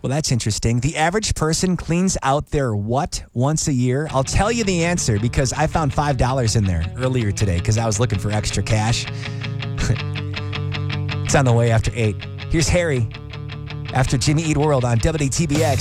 Well, that's interesting. The average person cleans out their what once a year? I'll tell you the answer because I found $5 in there earlier today because I was looking for extra cash. It's on the way after 8. Here's Harry after Jimmy Eat World on WTBX.